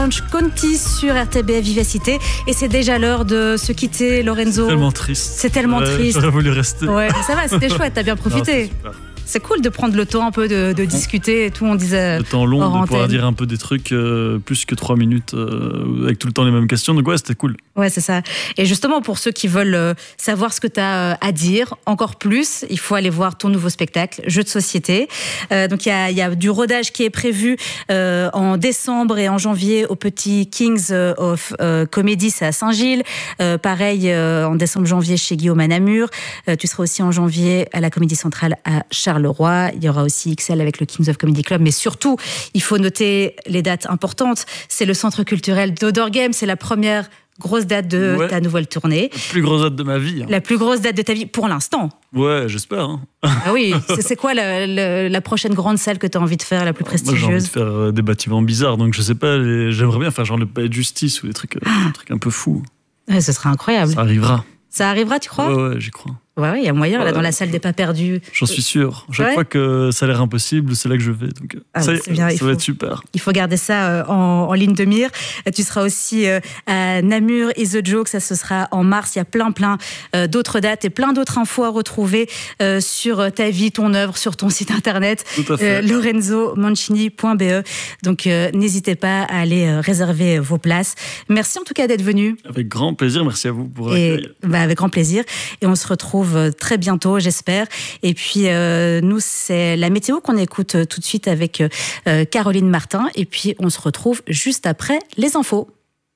Orange County sur RTBF Vivacité. Et c'est déjà l'heure de se quitter, Lorenzo. C'est tellement triste. C'est tellement triste. J'aurais voulu rester. Ouais, ça va, c'était chouette, t'as bien profité. Non, c'est cool de prendre le temps un peu de discuter et tout. On disait le temps long de pouvoir dire un peu des trucs plus que 3 minutes avec tout le temps les mêmes questions. Donc ouais, c'était cool. Ouais, c'est ça. Et justement, pour ceux qui veulent savoir ce que tu as à dire encore plus, il faut aller voir ton nouveau spectacle, Jeux de société. Donc il y a du rodage qui est prévu en décembre et en janvier au petit Kings of Comedy, c'est à Saint-Gilles. Pareil, en décembre-janvier chez Guillaume à Namur. Tu seras aussi en janvier à la Comédie Centrale à Charleroi. Il y aura aussi XL avec le Kings of Comedy Club. Mais surtout, il faut noter les dates importantes. C'est le Centre culturel d'Odorgame. C'est la première grosse date de ta nouvelle tournée. La plus grosse date de ma vie. La plus grosse date de ta vie pour l'instant. Ouais, j'espère. Hein. Ah oui, c'est quoi la prochaine grande salle que tu as envie de faire, la plus prestigieuse? Moi, j'ai envie de faire des bâtiments bizarres, donc je sais pas, j'aimerais bien faire genre le palais de justice ou des trucs un peu fous. Ouais, ce sera incroyable. Ça arrivera. Ça arrivera, tu crois? Ouais, j'y crois. Ouais, il y a moyen, là, dans la salle des pas perdus. J'en suis sûr. Chaque fois que ça a l'air impossible, c'est là que je vais. Donc, ça va être super. Il faut garder ça en ligne de mire. Tu seras aussi à Namur, Is the Joke, ça ce sera en mars. Il y a plein d'autres dates et plein d'autres infos à retrouver sur ta vie, ton œuvre, sur ton site internet, lorenzomancini.be. Donc, n'hésitez pas à aller réserver vos places. Merci en tout cas d'être venu. Avec grand plaisir, merci à vous pour l'accueil. Avec grand plaisir. Et on se retrouve très bientôt, j'espère. Et puis, nous, c'est la météo qu'on écoute tout de suite avec Caroline Martin. Et puis, on se retrouve juste après les infos.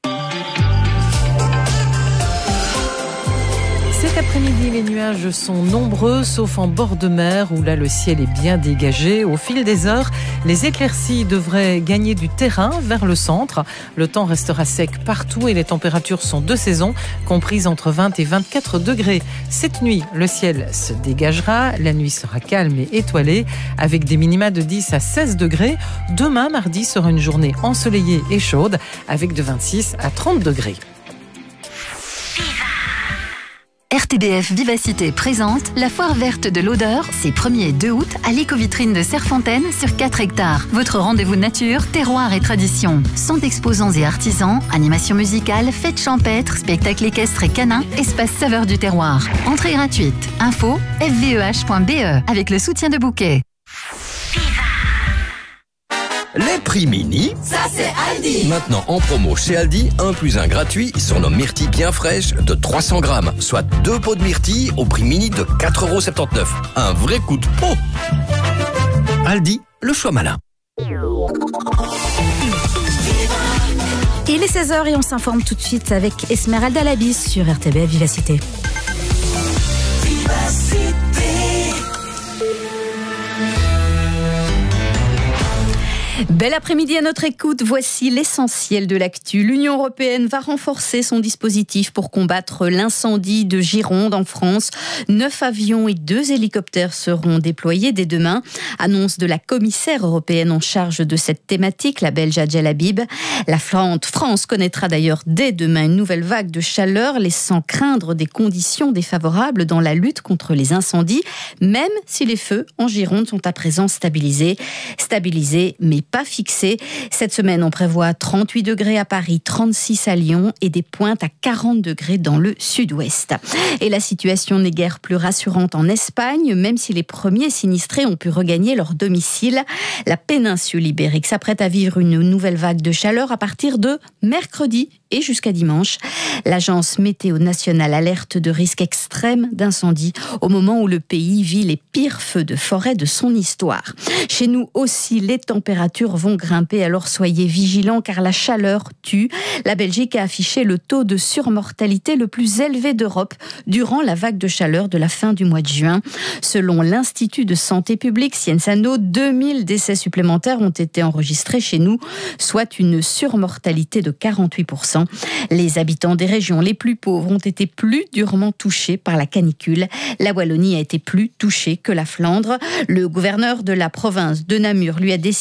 Cet après-midi, les nuages sont nombreux, sauf en bord de mer, où là, le ciel est bien dégagé. Au fil des heures, les éclaircies devraient gagner du terrain vers le centre. Le temps restera sec partout et les températures sont de saison, comprises entre 20 et 24 degrés. Cette nuit, le ciel se dégagera. La nuit sera calme et étoilée, avec des minima de 10 à 16 degrés. Demain, mardi, sera une journée ensoleillée et chaude, avec de 26 à 30 degrés. RTBF Vivacité présente la foire verte de l'odeur, c'est 1er et 2 août à l'éco-vitrine de Serfontaine sur 4 hectares. Votre rendez-vous nature, terroir et tradition. 100 exposants et artisans, animation musicale, fêtes champêtres, spectacles équestres et canins, espace saveur du terroir. Entrée gratuite. Info fveh.be avec le soutien de Bouquet. Les prix mini, ça c'est Aldi. Maintenant en promo chez Aldi, 1 + 1 gratuit sur nos myrtilles bien fraîches de 300 grammes, soit 2 pots de myrtilles au prix mini de 4,79 €. Un vrai coup de pot. Aldi, le choix malin. Il est 16h et on s'informe tout de suite avec Esmeralda Labis sur RTBF Vivacité. Bel après-midi à notre écoute, voici l'essentiel de l'actu. L'Union européenne va renforcer son dispositif pour combattre l'incendie de Gironde en France. 9 avions et 2 hélicoptères seront déployés dès demain. Annonce de la commissaire européenne en charge de cette thématique, la Belge Adjel Habib. La France connaîtra d'ailleurs dès demain une nouvelle vague de chaleur, laissant craindre des conditions défavorables dans la lutte contre les incendies, même si les feux en Gironde sont à présent stabilisés mais pas fixés. Cette semaine, on prévoit 38 degrés à Paris, 36 à Lyon et des pointes à 40 degrés dans le sud-ouest. Et la situation n'est guère plus rassurante en Espagne, même si les premiers sinistrés ont pu regagner leur domicile. La péninsule ibérique s'apprête à vivre une nouvelle vague de chaleur à partir de mercredi et jusqu'à dimanche. L'agence météo nationale alerte de risques extrêmes d'incendie au moment où le pays vit les pires feux de forêt de son histoire. Chez nous aussi, les températures vont grimper, alors soyez vigilants car la chaleur tue. La Belgique a affiché le taux de surmortalité le plus élevé d'Europe durant la vague de chaleur de la fin du mois de juin. Selon l'Institut de santé publique Sciensano, 2000 décès supplémentaires ont été enregistrés chez nous, soit une surmortalité de 48%. Les habitants des régions les plus pauvres ont été plus durement touchés par la canicule. La Wallonie a été plus touchée que la Flandre. Le gouverneur de la province de Namur lui a décidé de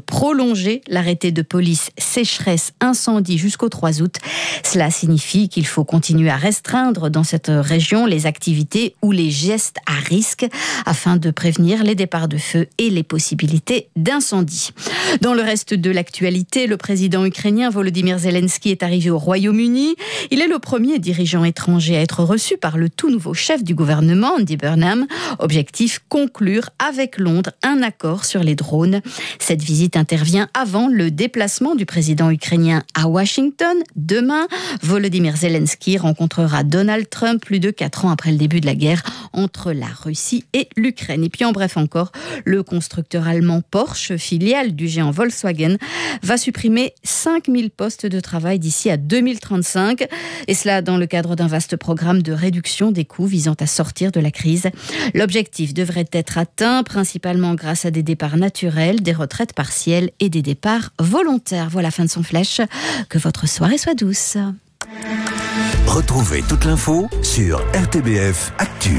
prolonger l'arrêté de police sécheresse-incendie jusqu'au 3 août. Cela signifie qu'il faut continuer à restreindre dans cette région les activités ou les gestes à risque afin de prévenir les départs de feu et les possibilités d'incendie. Dans le reste de l'actualité, le président ukrainien Volodymyr Zelensky est arrivé au Royaume-Uni. Il est le premier dirigeant étranger à être reçu par le tout nouveau chef du gouvernement, Andy Burnham. Objectif, conclure avec Londres un accord sur les drones. Cette visite intervient avant le déplacement du président ukrainien à Washington. Demain, Volodymyr Zelensky rencontrera Donald Trump plus de 4 ans après le début de la guerre entre la Russie et l'Ukraine. Et puis en bref encore, le constructeur allemand Porsche, filiale du géant Volkswagen, va supprimer 5000 postes de travail d'ici à 2035. Et cela dans le cadre d'un vaste programme de réduction des coûts visant à sortir de la crise. L'objectif devrait être atteint principalement grâce à des départs naturels, des retraites partielles et des départs volontaires. Voilà, fin de son flash. Que votre soirée soit douce. Retrouvez toute l'info sur RTBF Actu.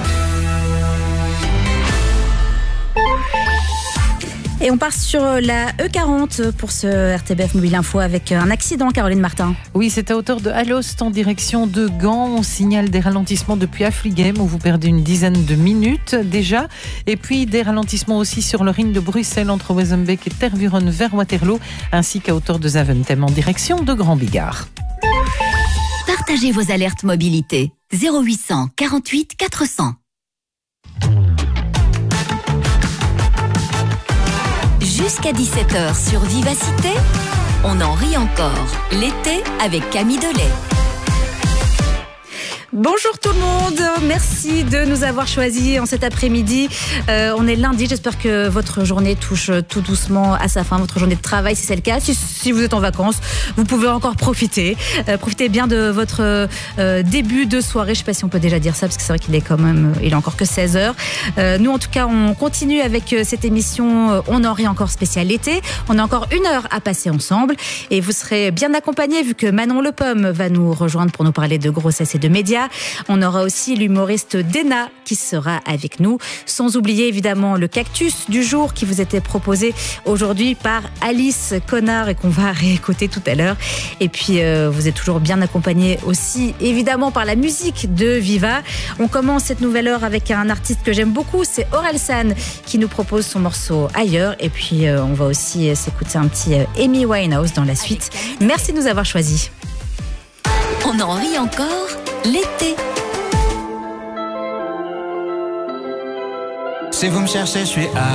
Et on part sur la E40 pour ce RTBF Mobile Info avec un accident, Caroline Martin. Oui, c'est à hauteur de Alost en direction de Gand. On signale des ralentissements depuis Affligem où vous perdez une dizaine de minutes déjà. Et puis des ralentissements aussi sur le Ring de Bruxelles entre Wezenbeek et Tervuren vers Waterloo, ainsi qu'à hauteur de Zaventem en direction de Grand Bigard. Partagez vos alertes mobilité. 0800 48 400. Jusqu'à 17h sur Vivacité, on en rit encore. L'été avec Camille Delay. Bonjour tout le monde, merci de nous avoir choisis en cet après-midi. On est lundi, j'espère que votre journée touche tout doucement à sa fin, votre journée de travail si c'est le cas. Si vous êtes en vacances, vous pouvez encore profiter. Profitez bien de votre début de soirée, je ne sais pas si on peut déjà dire ça parce que c'est vrai qu'il est encore que 16h. Nous en tout cas, on continue avec cette émission On en rit encore spécial été. On a encore 1 heure à passer ensemble et vous serez bien accompagnés vu que Manon Lepomme va nous rejoindre pour nous parler de grossesse et de médias. On aura aussi l'humoriste Dena qui sera avec nous, sans oublier évidemment le cactus du jour qui vous était proposé aujourd'hui par Alice Connard et qu'on va réécouter tout à l'heure. Et puis vous êtes toujours bien accompagnés aussi évidemment par la musique de Viva. On commence cette nouvelle heure avec un artiste que j'aime beaucoup, c'est Orelsan qui nous propose son morceau Ailleurs. Et puis on va aussi s'écouter un petit Amy Winehouse dans la suite. Merci de nous avoir choisis. On en rit encore l'été. Si vous me cherchez, je suis à